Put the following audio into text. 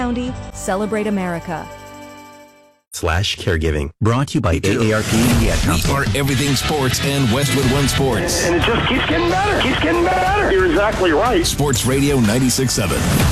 County, celebrate America. /caregiving. Brought to you by AARP and the Ad Council. We are everything sports and Westwood One Sports. And it just keeps getting better. Keeps getting better. You're exactly right. Sports Radio 96.7.